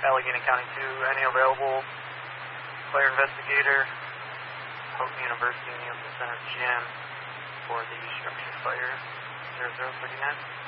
Allegheny County 2, any available fire investigator, Houghton University Nielsen Center Gym for the structure fire, 0039.